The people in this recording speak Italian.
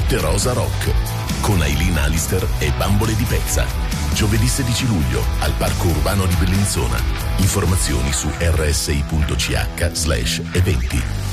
Notte Rosa Rock con Aileen Alister e Bambole di Pezza. Giovedì 16 luglio al Parco Urbano di Bellinzona. Informazioni su rsi.ch/eventi.